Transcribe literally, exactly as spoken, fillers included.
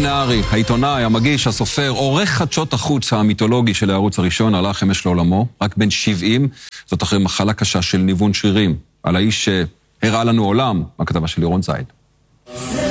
נהרי, העיתונאי, המגיש, הסופר, עורך חדשות החוץ המיתולוגי של הערוץ הראשון, הלך אמש לעולמו, רק בן שבעים, זאת אחרי מחלה קשה של ניוון שרירים. על האיש שהראה לנו עולם, הכתבה של לירון זייד.